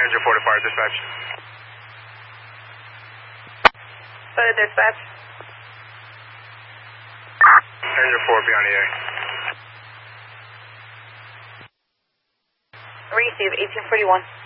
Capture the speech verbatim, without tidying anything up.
Ranger four to fire dispatch. Fire dispatch. Ranger four beyond the air. Receive eighteen forty-one.